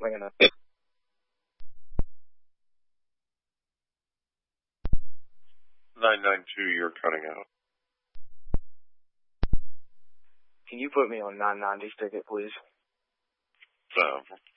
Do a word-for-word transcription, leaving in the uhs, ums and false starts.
ringing up. nine nine two, you're cutting out. Can you put me on nine ninety ticket, please? So,